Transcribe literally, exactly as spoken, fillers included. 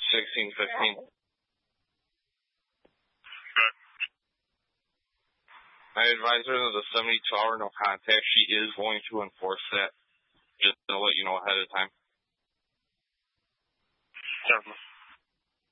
sixteen fifteen. Good. I advise her that the seventy-two hour no contact, she is going to enforce that. Just to let you know ahead of time. Definitely.